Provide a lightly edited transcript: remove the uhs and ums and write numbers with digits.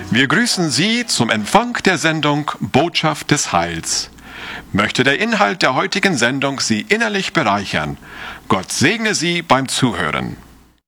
Wir grüßen Sie zum Empfang der Sendung Botschaft des Heils. Möchte der Inhalt der heutigen Sendung Sie innerlich bereichern. Gott segne Sie beim Zuhören.